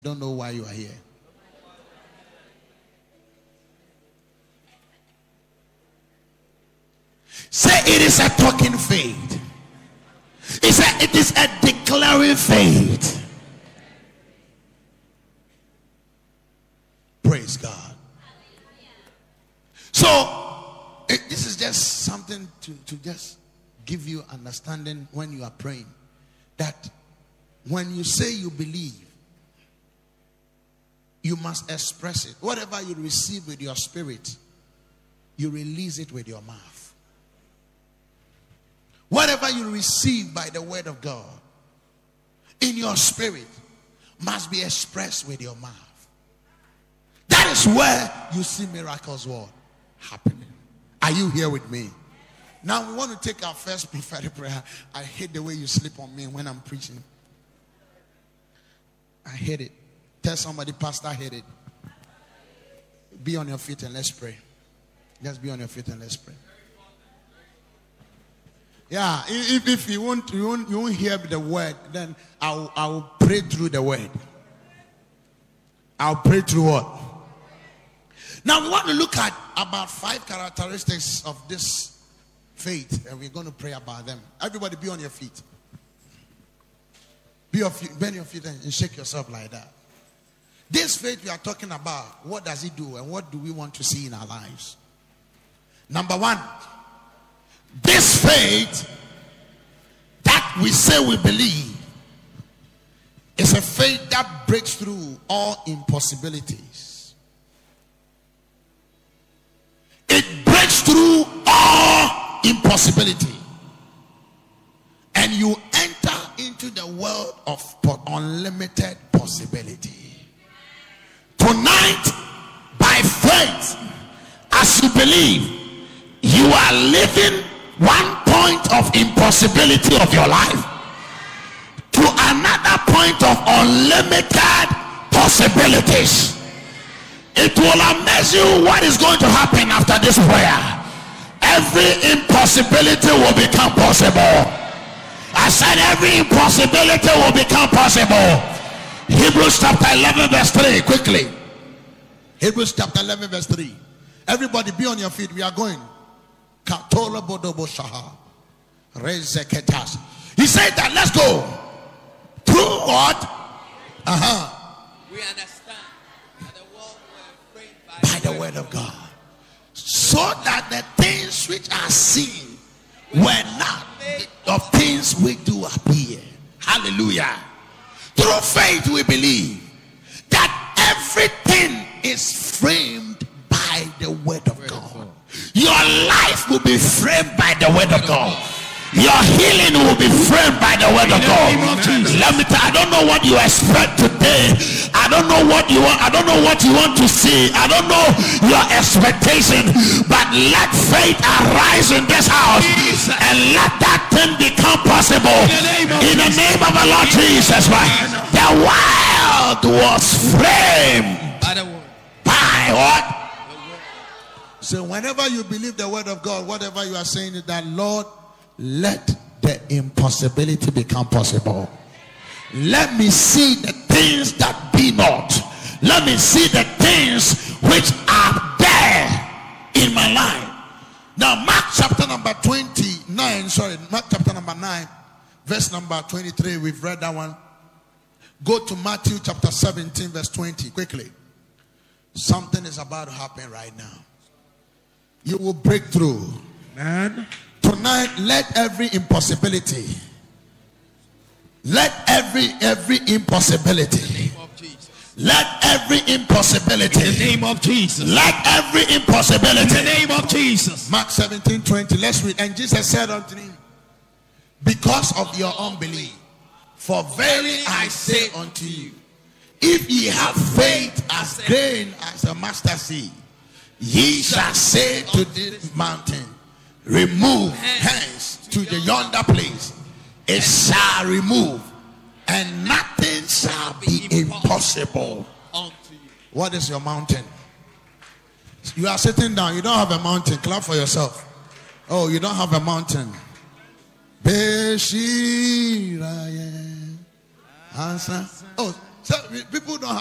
Don't know why you are here. Say it is a talking faith. It is a declaring faith. Praise God. So this is just something to just give you understanding when you are praying, that when you say you believe, you must express it. Whatever you receive with your spirit, you release it with your mouth. Whatever you receive by the word of God in your spirit must be expressed with your mouth. That is where you see miracles happening. Are you here with me? Now we want to take our first prophetic prayer. I hate the way you sleep on me when I'm preaching. I hate it. Tell somebody, Pastor, I hate it. Be on your feet and let's pray. Just be on your feet and let's pray. Yeah, if you won't hear the word, then I'll pray through the word. I'll pray through what? Now we want to look at about 5 characteristics of this faith, and we're going to pray about them. Everybody be on your feet. Bend your feet and shake yourself like that. This faith we are talking about, what does it do and what do we want to see in our lives? Number 1, this faith that we say we believe is a faith that breaks through all impossibilities. It breaks through all impossibility. And you enter into the world of unlimited possibility. Tonight, by faith, as you believe, you are living one point of impossibility of your life to another point of unlimited possibilities. It will amaze you what is going to happen after this prayer. Every impossibility will become possible. I said every impossibility will become possible. Hebrews chapter 11 verse 3, quickly. Hebrews chapter 11 verse 3. Everybody be on your feet. We are going. He said that let's go through what? We understand that the world were framed by the word of God, so that the things which are seen were not of things which do appear. Hallelujah. Through faith we believe that everything is framed by the word of God. Your life will be framed by the word of God. Your healing will be framed by the word of God. Let me tell you, I don't know what you expect today. I don't know what you want. I don't know what you want to see. I don't know your expectation. But let faith arise in this house and let that thing become possible. In the name of the Lord Jesus Christ. The world was framed by what? So whenever you believe the word of God, whatever you are saying is that, Lord, let the impossibility become possible. Let me see the things that be not. Let me see the things which are there in my life. Now Mark chapter number 9, verse number 23. We've read that one. Go to Matthew chapter 17 verse 20 quickly. Something is about to happen right now. You will break through. Man. Tonight, let every impossibility, let every impossibility, let every impossibility, in the name of Jesus, let every impossibility, in the name of Jesus. Mark 17:20. Let's read. And Jesus said unto him, because of your unbelief, for verily I say unto you, if ye have faith as grain as a mustard seed, ye shall say to this mountain, remove hence to the yonder place. It shall remove, and nothing shall be impossible unto you. What is your mountain? You are sitting down. You don't have a mountain. Clap for yourself. Oh, you don't have a mountain. Answer. Oh, So people don't